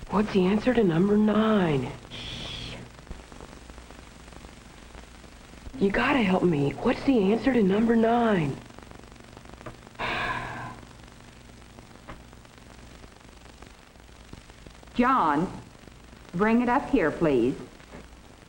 What's the answer to number 9? You gotta help me. What's the answer to number 9? John, bring it up here, please.